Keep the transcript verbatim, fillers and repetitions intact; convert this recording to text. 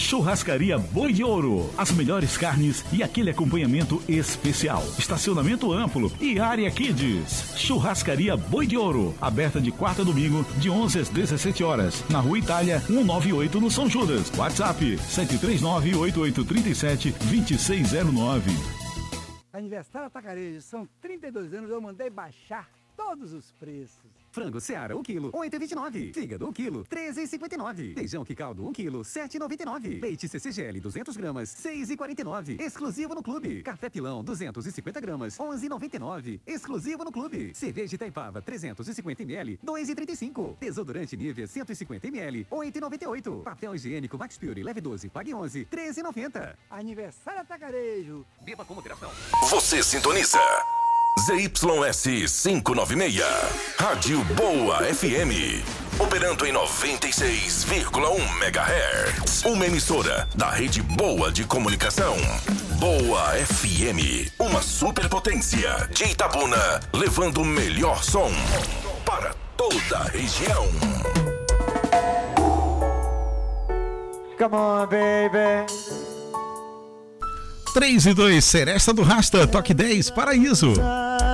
Churrascaria Boi de Ouro. As melhores carnes e aquele acompanhamento especial. Estacionamento amplo e área Kids. Churrascaria Boi de Ouro. Aberta de quarta a domingo, de onze às dezessete horas. Na Rua Itália, cento e noventa e oito, no São Judas. WhatsApp sete três nove, oito oito três sete, dois seis zero nove. Aniversário Atacarejo, são trinta e dois anos, eu mandei baixar todos os preços. Frango Seara, um quilo, oito e vinte e nove. Fígado, um quilo, treze e cinquenta e nove. Feijão Quicaldo, um quilo, sete e noventa e nove. Leite C C G L, duzentas gramas, seis e quarenta e nove. Exclusivo no clube. Café Pilão, duzentas e cinquenta gramas, onze e noventa e nove. Exclusivo no clube. Cerveja Itaipava, trezentos e cinquenta mililitros, dois e trinta e cinco. Desodorante Nivea, cento e cinquenta mililitros, oito e noventa e oito. Papel higiênico Max Pure, leve doze, pague onze, treze e noventa. Aniversário Atacarejo. Beba com moderação. Você sintoniza Z Y S quinhentos e noventa e seis, Rádio Boa F M, operando em noventa e seis vírgula um megahertz. Uma emissora da Rede Boa de Comunicação. Boa F M, uma superpotência de Itabuna, levando o melhor som para toda a região. Come on, baby. três e dois, Seresta do Rasta, Toque dez, Paraíso.